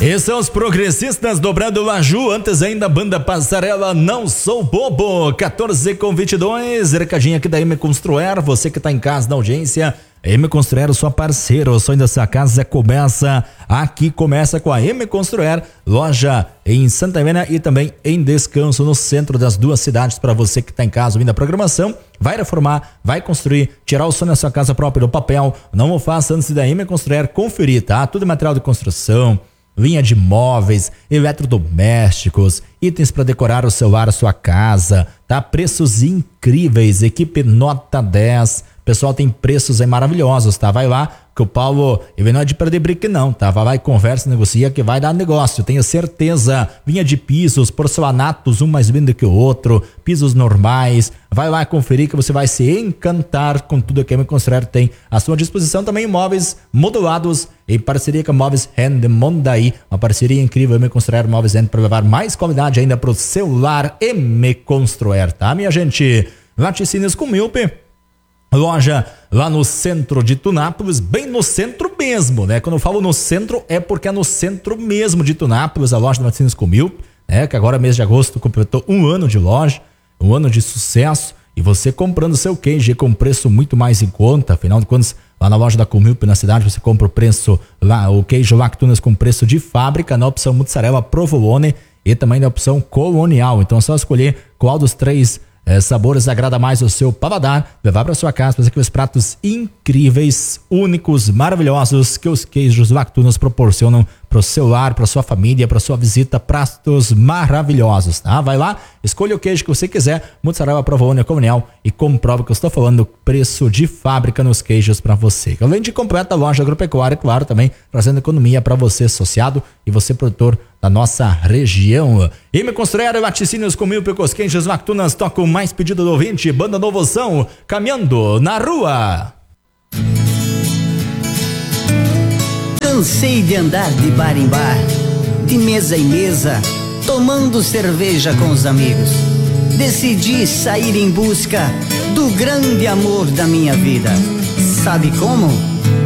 E são os progressistas dobrando o Laju, antes ainda banda Passarela, Não Sou Bobo, 14:22, recadinho aqui da M Construir, você que tá em casa na audiência, M Construir, sua parceira, o sonho dessa casa começa com a M Construir, loja em Santa Helena e também em Descanso, no centro das duas cidades, para você que tá em casa ouvindo a programação, vai reformar, vai construir, tirar o sonho da sua casa própria do papel, não o faça antes da M Construir conferir, tá? Tudo material de construção, linha de móveis, eletrodomésticos, itens para decorar o seu lar, a sua casa, tá? Preços incríveis, equipe nota 10, pessoal tem preços aí maravilhosos, tá? Vai lá que o Paulo, ele não é de perder brique não, tá? Vai lá e conversa, negocia que vai dar negócio, tenho certeza. Linha de pisos, porcelanatos, um mais lindo que o outro, pisos normais, vai lá conferir que você vai se encantar com tudo que a M Construir tem à sua disposição. Também móveis modulados em parceria com a Móveis Hand Mondaí, uma parceria incrível, M Construir Móveis Hand, para levar mais qualidade ainda pro seu lar. M Construir, tá, minha gente? Laticínios com Milpe, loja lá no centro de Tunápolis, bem no centro mesmo, né? Quando eu falo no centro, é porque é no centro mesmo de Tunápolis, a loja do Laticínios com Milpe, né? Que agora, mês de agosto, completou um ano de loja, um ano de sucesso, e você comprando seu queijo com preço muito mais em conta, afinal de contas, lá na loja da Comilp, na cidade, você compra o preço lá, o queijo Lactunas com preço de fábrica, na opção mussarela provolone e também na opção colonial. Então é só escolher qual dos três sabores agrada mais o seu paladar, levar para sua casa, fazer aqueles pratos incríveis, únicos, maravilhosos que os queijos Lactunas proporcionam para o seu lar, para sua família, para sua visita, pratos maravilhosos, tá? Vai lá, escolha o queijo que você quiser, mussarela, provolone, colonial, e comprova que eu estou falando preço de fábrica nos queijos para você. Além de completa loja agropecuária, claro, também trazendo economia para você, associado, e você, produtor da nossa região. M Construir, Laticínios com Milpe, os queijos Lactunas, toca o mais pedido do ouvinte, Banda Novoção, Caminhando na Rua. Cansei de andar de bar em bar, de mesa em mesa, tomando cerveja com os amigos. Decidi sair em busca do grande amor da minha vida. Sabe como?